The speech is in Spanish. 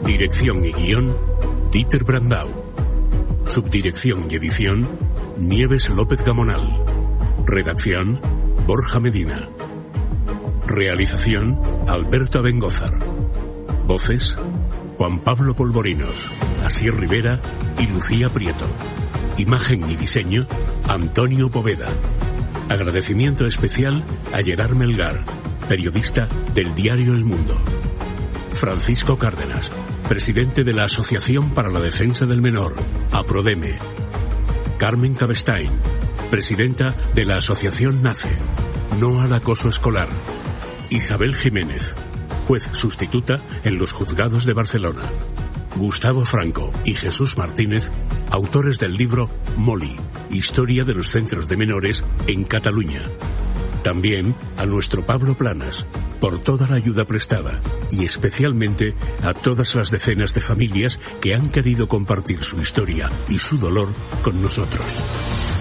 Dirección y guión, Dieter Brandau. Subdirección y edición, Nieves López Gamonal. Redacción, Borja Medina. Realización, Alberto Abengózar. Voces, Juan Pablo Polvorinos, Asier Rivera y Lucía Prieto. Imagen y diseño, Antonio Poveda. Agradecimiento especial a Gerard Melgar, periodista del diario El Mundo. Francisco Cárdenas, presidente de la Asociación para la Defensa del Menor, APRODEME. Carmen Cabestein, presidenta de la Asociación NACE, No al Acoso Escolar. Isabel Jiménez, juez sustituta en los juzgados de Barcelona. Gustavo Franco y Jesús Martínez, autores del libro Moli, Historia de los Centros de Menores en Cataluña. También a nuestro Pablo Planas, por toda la ayuda prestada, y especialmente a todas las decenas de familias que han querido compartir su historia y su dolor con nosotros.